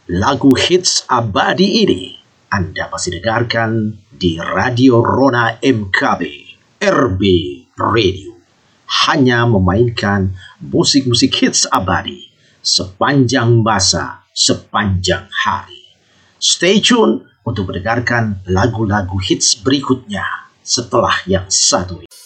Lagu hits abadi ini Anda masih dengarkan di Radio Rona MKB RB Radio. Hanya memainkan musik-musik hits abadi sepanjang masa, sepanjang hari. Stay tune untuk mendengarkan lagu-lagu hits berikutnya setelah yang satu ini.